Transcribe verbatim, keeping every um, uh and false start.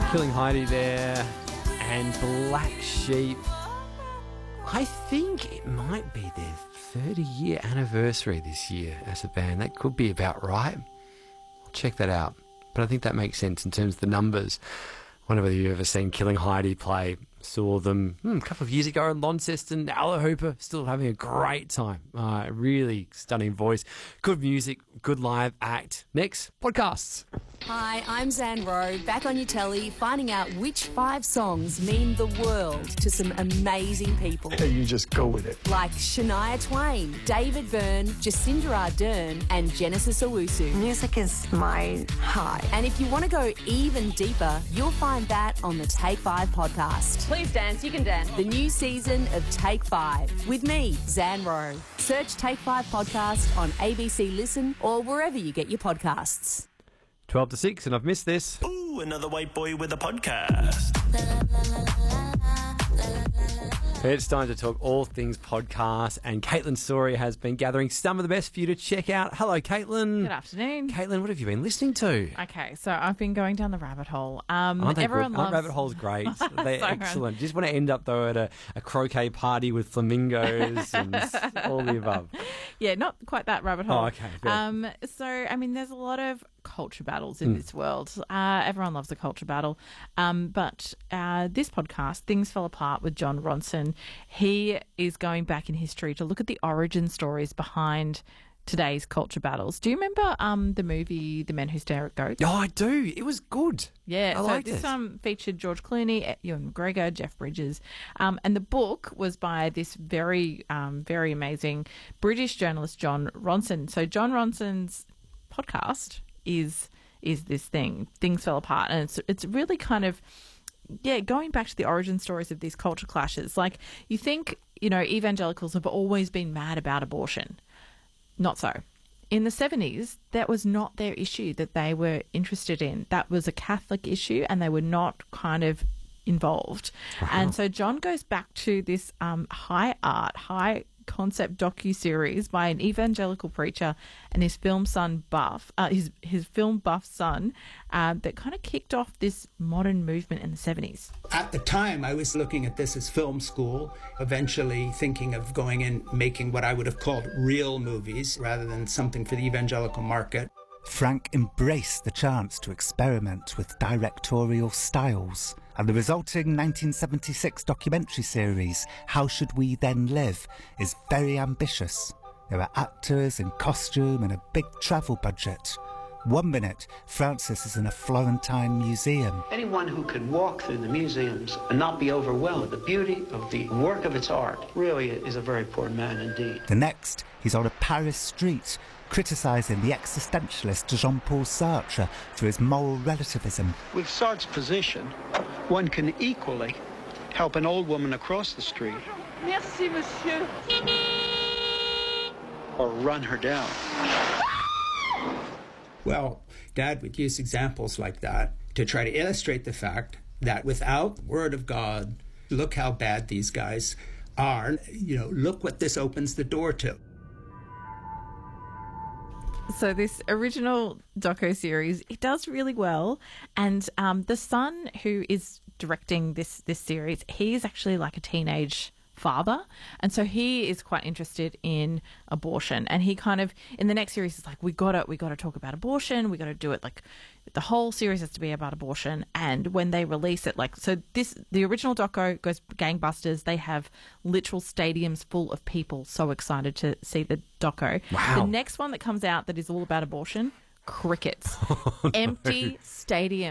Killing Heidi there, and Black Sheep. I think it might be their thirty-year anniversary this year as a band. That could be about right. I'll check that out. But I think that makes sense in terms of the numbers. I wonder whether you've ever seen Killing Heidi play. Saw them hmm, a couple of years ago in Launceston. Alla Hooper, still having a great time. Uh, really stunning voice. Good music, good live act. Next, podcasts. Hi, I'm Zan Rowe, back on your telly, finding out which five songs mean the world to some amazing people. You just go with it. Like Shania Twain, David Byrne, Jacinda Ardern, and Genesis Owusu. Music is my high. And if you want to go even deeper, you'll find that on the Take Five podcast. Please dance, you can dance. The new season of Take Five with me, Zan Rowe. Search Take Five podcast on A B C Listen or wherever you get your podcasts. twelve to six, and I've missed this. Ooh, another white boy with a podcast. It's time to talk all things podcast, and Caitlin Story has been gathering some of the best for you to check out. Hello, Caitlin. Good afternoon. Caitlin, what have you been listening to? Okay, so I've been going down the rabbit hole. Um, Aren't they everyone good? loves... Aren't rabbit holes great? They're So excellent. Just want to end up, though, at a, a croquet party with flamingos and all the above. Yeah, not quite that rabbit hole. Oh, okay. Good. Um, so, I mean, there's a lot of culture battles in mm. this world. Uh, everyone loves a culture battle. Um, but uh, this podcast, Things Fell Apart with Jon Ronson, he is going back in history to look at the origin stories behind today's culture battles. Do you remember um, the movie The Men Who Stare at Goats? Oh, I do. It was good. Yeah, I so liked this it. um, featured George Clooney, Ewan McGregor, Jeff Bridges, um, and the book was by this very, um, very amazing British journalist, Jon Ronson. So Jon Ronson's podcast is is this thing, Things Fell Apart, and it's it's really kind of yeah going back to the origin stories of these culture clashes. Like, you think, you know, evangelicals have always been mad about abortion. Not so. In the seventies, that was not their issue that they were interested in. That was a Catholic issue, and they were not kind of involved. Wow. And so John goes back to this um, high art, high concept docu-series by an evangelical preacher and his film son buff uh, his his film buff son uh, that kind of kicked off this modern movement in the seventies. At the time, I was looking at this as film school, eventually thinking of going and making what I would have called real movies rather than something for the evangelical market. Frank embraced the chance to experiment with directorial styles, and the resulting nineteen seventy-six documentary series, How Should We Then Live, is very ambitious. There are actors in costume and a big travel budget. One minute, Francis is in a Florentine museum. Anyone who can walk through the museums and not be overwhelmed with the beauty of the work of its art really is a very poor man indeed. The next, he's on a Paris street, criticising the existentialist Jean-Paul Sartre for his moral relativism. With Sartre's position, one can equally help an old woman across the street. Merci, monsieur. Or run her down. Well, Dad would use examples like that to try to illustrate the fact that without the Word of God, look how bad these guys are. You know, look what this opens the door to. So this original doco-series, it does really well. And um, the son who is directing this, this series, he's actually like a teenage father. And so he is quite interested in abortion. And he kind of, in the next series, is like, we got to, we got to talk about abortion. We got to do it like, the whole series has to be about abortion. And when they release it, like, so this, the original doco goes gangbusters. They have literal stadiums full of people so excited to see the doco. Wow. The next one that comes out that is all about abortion, crickets. Oh, no. Empty stadiums.